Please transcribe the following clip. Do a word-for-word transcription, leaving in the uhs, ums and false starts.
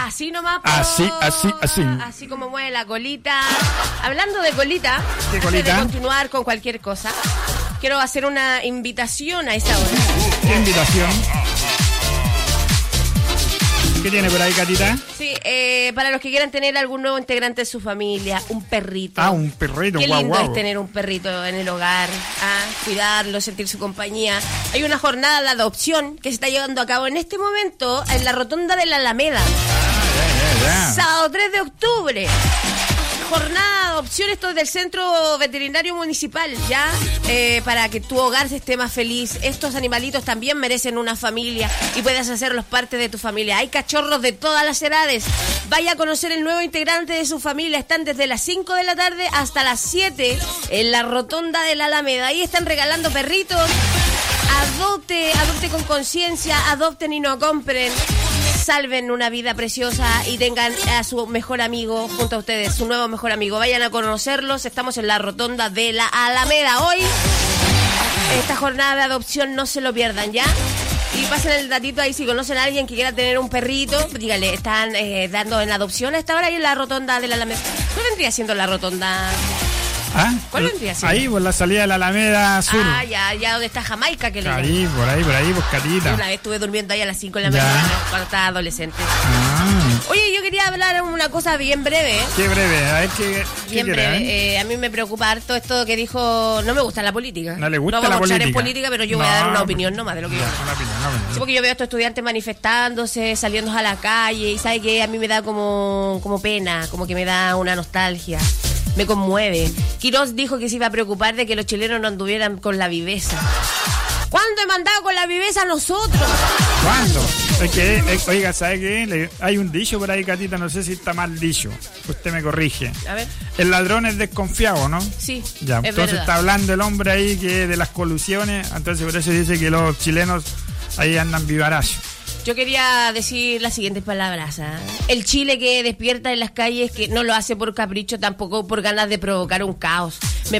Así nomás. Po, así, así, así. Así como mueve la colita. Hablando de colita, ¿qué colita? Antes de continuar con cualquier cosa, quiero hacer una invitación a esta hora. ¿Qué invitación? ¿Qué tiene por ahí, Catita? Sí, eh, para los que quieran tener algún nuevo integrante de su familia, un perrito. Ah, un perrito, Qué guau, lindo guau. es tener un perrito en el hogar, ah, cuidarlo, sentir su compañía. Hay una jornada de adopción que se está llevando a cabo en este momento en la rotonda de la Alameda. Ah, ya, ya, ya. Sábado tres de octubre. Jornada de adopción, esto es del Centro Veterinario Municipal, ¿ya? Eh, para que tu hogar se esté más feliz. Estos animalitos también merecen una familia y puedas hacerlos parte de tu familia. Hay cachorros de todas las edades. Vaya a conocer el nuevo integrante de su familia. Están desde las cinco de la tarde hasta las siete en la rotonda de la Alameda. Ahí están regalando perritos. Adopte, adopte con conciencia, adopten y no compren. Salven una vida preciosa y tengan a su mejor amigo junto a ustedes, su nuevo mejor amigo. Vayan a conocerlos. Estamos en la rotonda de la Alameda. Hoy, esta jornada de adopción, no se lo pierdan, ¿ya? Y pasen el datito ahí, si conocen a alguien que quiera tener un perrito, díganle, están eh, dando en adopción a esta hora ahí en la rotonda de la Alameda. ¿Cuál vendría siendo la rotonda? ¿Ah? ¿Cuál vendría siendo? Ahí, por la salida de la Alameda Sur. Ah, ya, ya donde está Jamaica, que le llaman. Ahí, por ahí, por ahí, pues, Catita. Una vez estuve durmiendo ahí a las cinco de la Ya. mañana cuando estaba adolescente. Ah, Oye, yo quería hablar una cosa bien breve, ¿eh? qué breve, a ver qué, qué Bien quiere, breve. ¿eh? Eh, a mí me preocupa harto esto que dijo. No me gusta la política. No le gusta no vamos la a entrar en política. política, pero yo voy a No, dar una opinión nomás de lo que yo. Una opinión, una opinión. Sí, porque yo veo a estos estudiantes manifestándose, saliendo a la calle, y sabe que a mí me da como, como pena, como que me da una nostalgia. Me conmueve. Quirós dijo que se iba a preocupar de que los chilenos no anduvieran con la viveza. ¿Cuándo he mandado con la viveza a nosotros? ¿Cuándo? Es que, es- oiga, ¿sabe qué? Le- hay un dicho por ahí, Catita, no sé si está mal dicho. Usted me corrige. A ver. El ladrón es desconfiado, ¿no? Sí, Ya, es entonces verdad. está hablando el hombre ahí que de las colusiones, entonces por eso dice que los chilenos ahí andan vivarachos. Yo quería decir las siguientes palabras. ¿ah? El Chile que despierta en las calles, que no lo hace por capricho, tampoco por ganas de provocar un caos. Me